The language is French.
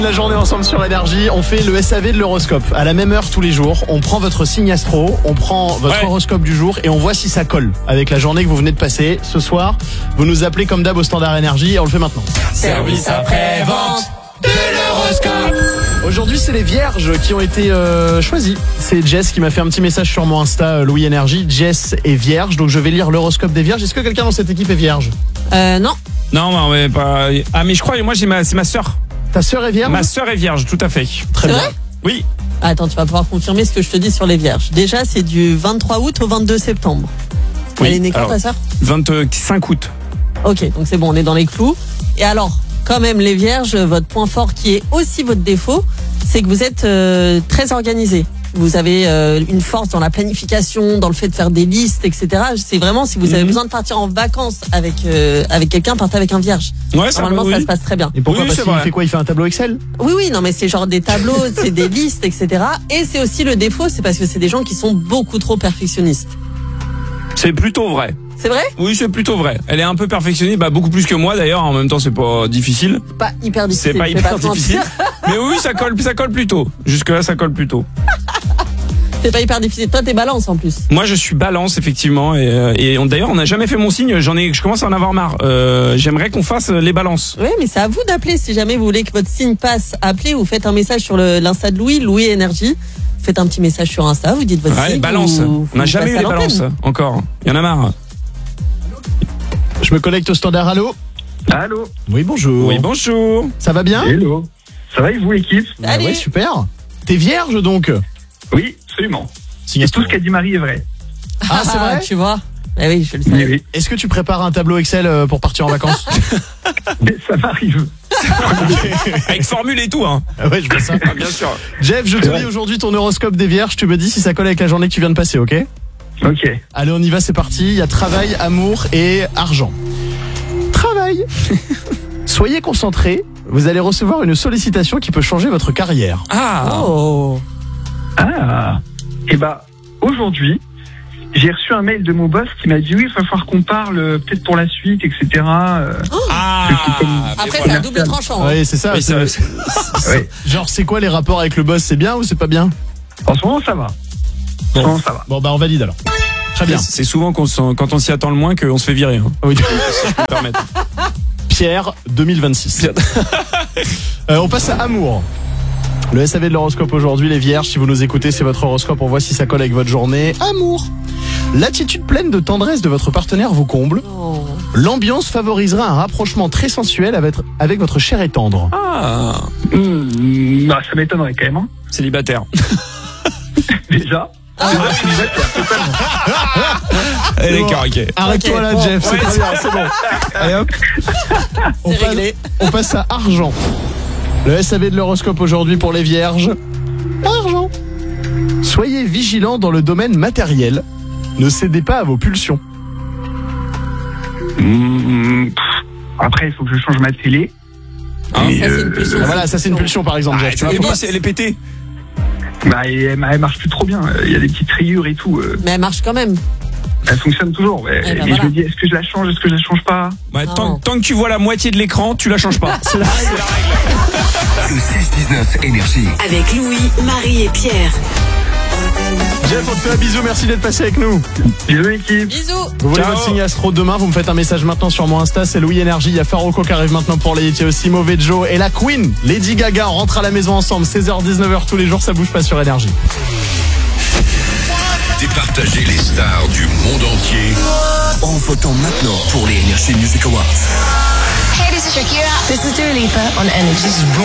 La journée ensemble sur Énergie, on fait le SAV de l'horoscope. À la même heure tous les jours, on prend votre signe astro, on prend votre horoscope du jour et on voit si ça colle avec la journée que vous venez de passer. Ce soir, vous nous appelez comme d'hab au standard Énergie et on le fait maintenant. Service après-vente de l'horoscope. Aujourd'hui, c'est les vierges qui ont été choisis. C'est Jess qui m'a fait un petit message sur mon Insta, Louis Énergie. Jess est vierge, donc je vais lire l'horoscope des vierges. Est-ce que quelqu'un dans cette équipe est vierge? Non. Non, mais pas. Ah, mais je crois, moi, c'est ma sœur. Ta sœur est vierge? Ma sœur est vierge, tout à fait. Très bien. C'est vrai? Oui. Attends, tu vas pouvoir confirmer ce que je te dis sur les vierges. Déjà, c'est du 23 août au 22 septembre. Oui. Elle est née quand, ta sœur? 25 août. Ok, donc c'est bon, on est dans les clous. Et alors, quand même, les vierges, votre point fort qui est aussi votre défaut, c'est que vous êtes très organisé. Vous avez une force dans la planification, dans le fait de faire des listes, etc. C'est vraiment, si vous avez besoin de partir en vacances avec quelqu'un, partez avec un vierge. Ouais, ça Normalement, va, ça oui. se passe très bien. Et pourquoi? Oui, Parce c'est qu'il vrai. fait quoi? Il fait un tableau Excel? Oui, non, mais c'est genre des tableaux, c'est des listes, etc. Et c'est aussi le défaut, c'est parce que c'est des gens qui sont beaucoup trop perfectionnistes. C'est plutôt vrai. C'est vrai? Oui, c'est plutôt vrai. Elle est un peu perfectionniste, beaucoup plus que moi d'ailleurs. En même temps, c'est pas difficile. Pas hyper difficile. C'est pas je vais hyper te mentir. difficile. Mais oui, ça colle plutôt. Jusque-là, ça colle plutôt. C'est pas hyper difficile. Toi, t'es balance en plus. Moi, je suis balance, effectivement. D'ailleurs, on n'a jamais fait mon signe. Je commence à en avoir marre. J'aimerais qu'on fasse les balances. Oui, mais c'est à vous d'appeler si jamais vous voulez que votre signe passe. Appelez ou faites un message sur l'Insta de Louis Énergie. Faites un petit message sur Insta, vous dites votre Ouais, signe. balance. ou On n'a vous jamais passez eu à les l'antenne. balances encore. Il y en a marre. Je me connecte au standard. Allô? Allô. Oui, bonjour. Oui, bonjour. Ça va bien? Hello. Ça va et vous, l'équipe? Ah Allez. ouais, super. T'es vierge donc? Oui, absolument. Signe Et astro. tout ce qu'a dit Marie est vrai. Ah, c'est vrai? Tu vois? Eh oui, je le savais. Oui. Est-ce que tu prépares un tableau Excel pour partir en vacances? Mais ça m'arrive. Avec formule et tout, hein. Ah ouais, je vois ça. Ah, bien sûr. Jeff, je te lis aujourd'hui ton horoscope des vierges. Tu me dis si ça colle avec la journée que tu viens de passer, ok? Ok. Allez, on y va, c'est parti. Il y a travail, amour et argent. Travail. Soyez concentrés. Vous allez recevoir une sollicitation qui peut changer votre carrière. Ah. Oh. Ah. Et aujourd'hui, j'ai reçu un mail de mon boss qui m'a dit oui, il va falloir qu'on parle peut-être pour la suite, etc. Ah. Après, mais c'est voilà. un double tranchant. hein. Oui, c'est ça. Oui, c'est- Ouais. Genre, c'est quoi les rapports avec le boss? C'est bien ou c'est pas bien? En ce moment, ça va. En ce moment, ça va. Bon, on valide alors. Très bien. C'est souvent quand on s'y attend le moins qu'on se fait virer. Hein. Oui. Si je peux me permettre. Pierre 2026. On passe à amour. Le SAV de l'horoscope aujourd'hui, les vierges, si vous nous écoutez, c'est votre horoscope, on voit si ça colle avec votre journée. Amour. L'attitude pleine de tendresse de votre partenaire vous comble. Oh. L'ambiance favorisera un rapprochement très sensuel avec votre chair et tendre. Ah. Ça m'étonnerait quand même. Hein. Célibataire. Déjà. D'accord, ok. Arrête-toi Ok, là, bon. Jeff, c'est Ouais, très bien, c'est bon. Allez hop. On C'est passe- réglé. On passe à argent. Le SAV de l'horoscope aujourd'hui pour les vierges. Argent. Soyez vigilants dans le domaine matériel. Ne cédez pas à vos pulsions. Après, il faut que je change ma télé. Hein, Et, Ça, c'est une pulsion. Ah, voilà, ça c'est une pulsion par exemple, Jeff. tu vois pas si elle est pétée. Elle marche plus trop bien. Il y a des petites rayures et tout. Mais elle marche quand même. Elle fonctionne toujours. Ouais. Eh ben Mais voilà. je me dis, est-ce que je la change, est-ce que je la change pas? Ouais, Non. tant que tu vois la moitié de l'écran, tu la changes pas. C'est la règle. Le 6-19 Énergie. Avec Louis, Marie et Pierre. Jeff, on te fait un bisou, merci d'être passé avec nous. Bisous, l'équipe. Bisous. Vous voulez Ciao. votre signe astro demain, vous me faites un message maintenant sur mon Insta, c'est Louis Énergie, il y a Faroko qui arrive maintenant pour les hits, il y a aussi Mauvais Joe et la Queen, Lady Gaga, on rentre à la maison ensemble, 16h-19h tous les jours, ça bouge pas sur Énergie. Départagez les stars du monde entier en votant maintenant pour les Energy Music Awards. Hey, this is Shakira. This is Dua Lipa on Energy.